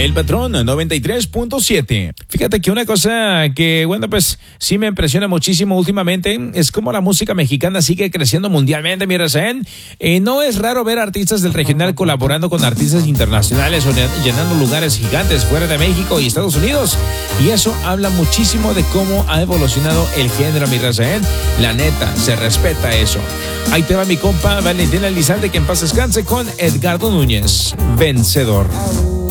El Patrón 93.7. Fíjate que una cosa que, bueno, pues sí me impresiona muchísimo últimamente es cómo la música mexicana sigue creciendo mundialmente, mi Rezaén. No es raro ver artistas del regional colaborando con artistas internacionales o llenando lugares gigantes fuera de México y Estados Unidos. Y eso habla muchísimo de cómo ha evolucionado el género, mi Rezaén. La neta, se respeta eso. Ahí te va mi compa Valentín Elizalde, que en paz descanse, con Edgardo Núñez, Vencedor.